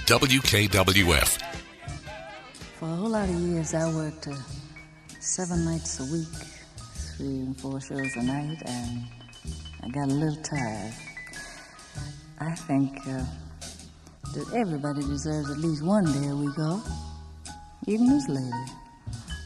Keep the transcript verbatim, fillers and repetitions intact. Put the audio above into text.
W K W F. For a whole lot of years, I worked uh, seven nights a week, three and four shows a night, and I got a little tired. I think uh, that everybody deserves at least one day a week off, even this lady.